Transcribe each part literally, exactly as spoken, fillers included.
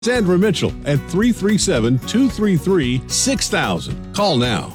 Sandra Mitchell at three three seven, two three three, six thousand. Call now.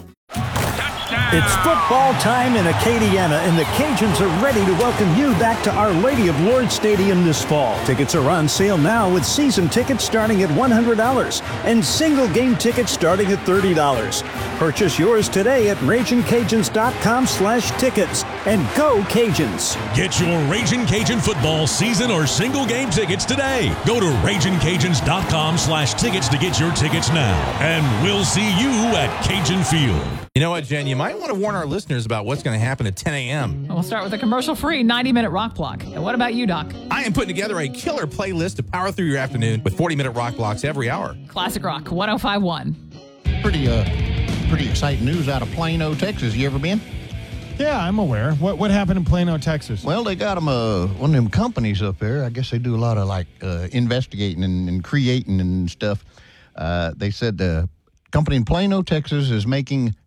It's football time in Acadiana, and the Cajuns are ready to welcome you back to Our Lady of Lourdes Stadium this fall. Tickets are on sale now with season tickets starting at one hundred dollars and single game tickets starting at thirty dollars. Purchase yours today at ragin cajuns dot com slash tickets and go Cajuns. Get your Ragin' Cajun football season or single game tickets today. Go to ragin cajuns dot com slash tickets to get your tickets now. And we'll see you at Cajun Field. You know what, Jen? You might want to warn our listeners about what's going to happen at ten a.m. We'll start with a commercial-free ninety-minute rock block. And what about you, Doc? I am putting together a killer playlist to power through your afternoon with forty-minute rock blocks every hour. Classic Rock one oh five point one. Pretty, uh, pretty exciting news out of Plano, Texas. You ever been? Yeah, I'm aware. What what happened in Plano, Texas? Well, they got them, uh, one of them companies up there. I guess they do a lot of, like, uh, investigating and, and creating and stuff. Uh, they said the company in Plano, Texas is making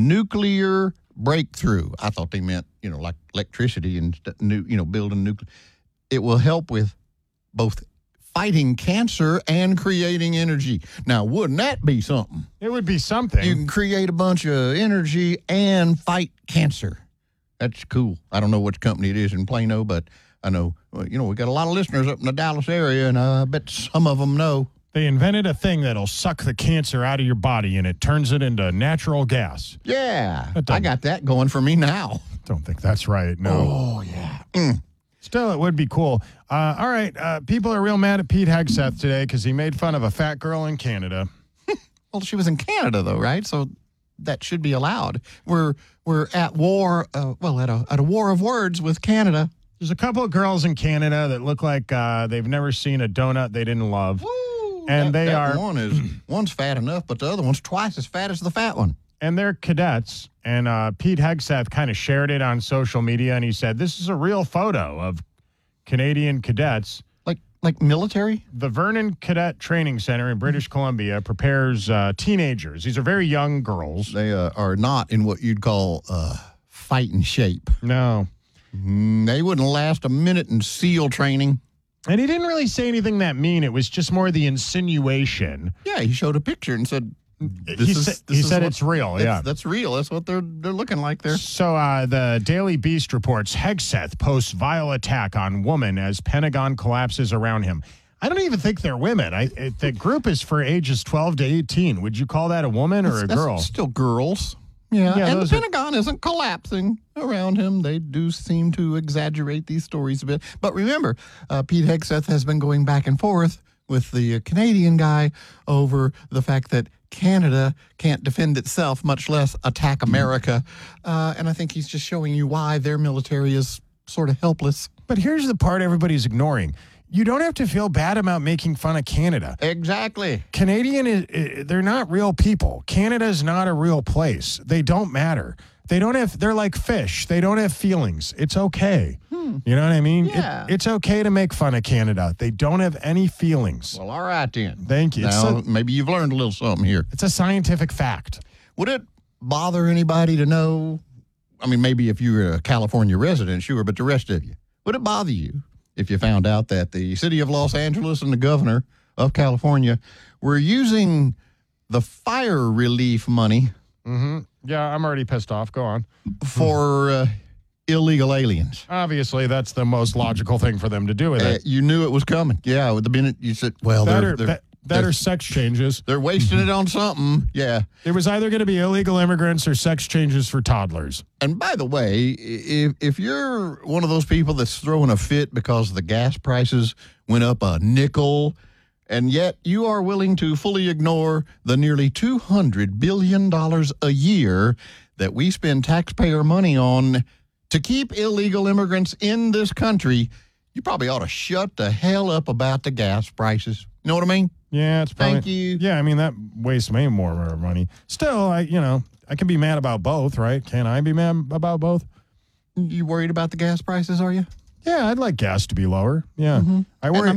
nuclear breakthrough. I thought they meant, you know, like electricity and, st- new, you know, building nuclear. It will help with both fighting cancer and creating energy. Now, wouldn't that be something? It would be something. You can create a bunch of energy and fight cancer. That's cool. I don't know which company it is in Plano, but I know, well, you know, we got a lot of listeners up in the Dallas area, and I bet some of them know. They invented a thing that'll suck the cancer out of your body, and it turns it into natural gas. Yeah, I got that going for me now. Don't think that's right, no. Oh, yeah. Mm. Still, it would be cool. Uh, all right, uh, people are real mad at Pete Hegseth today because he made fun of a fat girl in Canada. Well, she was in Canada, though, right? So that should be allowed. We're we're at war, uh, well, at a, at a war of words with Canada. There's a couple of girls in Canada that look like uh, they've never seen a donut they didn't love. Woo! And that, they that are one is one's fat enough, but the other one's twice as fat as the fat one. And they're cadets. And uh, Pete Hegseth kind of shared it on social media, and he said, "This is a real photo of Canadian cadets." Like like military? The Vernon Cadet Training Center in British Columbia prepares uh, teenagers. These are very young girls. They uh, are not in what you'd call uh, fighting shape. No. Mm, they wouldn't last a minute in SEAL training. And he didn't really say anything that mean. It was just more the insinuation. Yeah, he showed a picture and said, this he is, sa- this he is said what, it's real, it's, yeah. That's real. That's what they're they're looking like there. So uh, the Daily Beast reports Hegseth posts vile attack on woman as Pentagon collapses around him. I don't even think they're women. I, it, the group is for ages twelve to eighteen. Would you call that a woman or that's, a girl? That's still girls. Yeah, yeah and the are... Pentagon isn't collapsing around him. They do seem to exaggerate these stories a bit. But remember, uh, Pete Hegseth has been going back and forth with the uh, Canadian guy over the fact that Canada can't defend itself, much less attack America. Uh, and I think he's just showing you why their military is sort of helpless. But here's the part everybody's ignoring. You don't have to feel bad about making fun of Canada. Exactly. Canadian, is, they're not real people. Canada is not a real place. They don't matter. They don't have, they're like fish. They don't have feelings. It's okay. Hmm. You know what I mean? Yeah. It, it's okay to make fun of Canada. They don't have any feelings. Well, all right then. Thank you. Now, a, maybe you've learned a little something here. It's a scientific fact. Would it bother anybody to know? I mean, maybe if you were a California resident, sure, but the rest of you, would it bother you if you found out that the city of Los Angeles and the governor of California were using the fire relief money mm-hmm. Yeah, I'm already pissed off. Go on. For uh, illegal aliens? Obviously, that's the most logical thing for them to do with Uh, it. you knew it was coming. Yeah, with the minute you said, well, That they're, are, they're, that, that are sex changes. they're wasting it on something. Yeah. It was either going to be illegal immigrants or sex changes for toddlers. And by the way, if if you're one of those people that's throwing a fit because the gas prices went up a nickel, and yet you are willing to fully ignore the nearly two hundred billion dollars a year that we spend taxpayer money on to keep illegal immigrants in this country, you probably ought to shut the hell up about the gas prices. You know what I mean? Yeah, it's probably. Thank you. Yeah, I mean, that wastes me more money. Still, I, you know, I can be mad about both, right? Can I be mad about both? You worried about the gas prices, are you? Yeah, I'd like gas to be lower. Yeah. Mm-hmm. I worry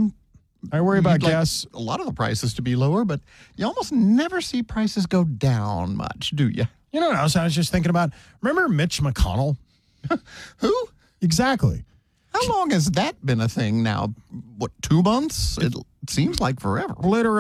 I worry about You'd like gas. a lot of the prices to be lower, but you almost never see prices go down much, do you? You know what else I was just thinking about? Remember Mitch McConnell? Who? Exactly. How long has that been a thing now? What, two months? It seems like forever. Literally.